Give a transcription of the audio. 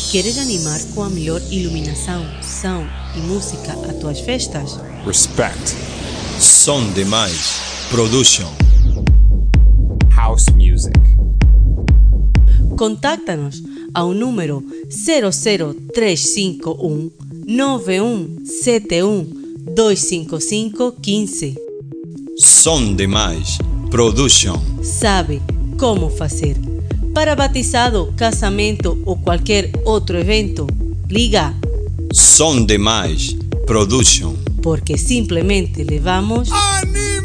Queres animar com a melhor iluminação, som e música a tuas festas? Respect. Som demais. Production. House music. Contáctanos ao número 00351 9171 255 15. Som demais. Production. Sabe como fazer. Para batizado, casamento ou qualquer outro evento, liga. Som demais. Production. Porque simplesmente levamos... ¡Animo!